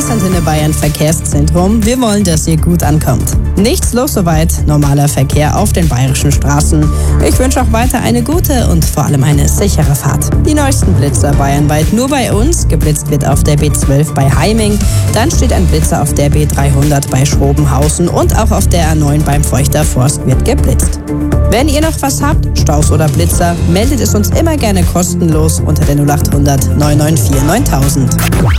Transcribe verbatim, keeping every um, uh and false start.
Verkehrsantenne Bayern Verkehrszentrum. Wir wollen, dass ihr gut ankommt. Nichts los soweit, normaler Verkehr auf den bayerischen Straßen. Ich wünsche auch weiter eine gute und vor allem eine sichere Fahrt. Die neuesten Blitzer bayernweit nur bei uns. Geblitzt wird auf der B zwölf bei Heiming. Dann steht ein Blitzer auf der B dreihundert bei Schrobenhausen und auch auf der A neun beim Feuchter Forst wird geblitzt. Wenn ihr noch was habt, Staus oder Blitzer, meldet es uns immer gerne kostenlos unter der null acht hundert neun neun vier neuntausend.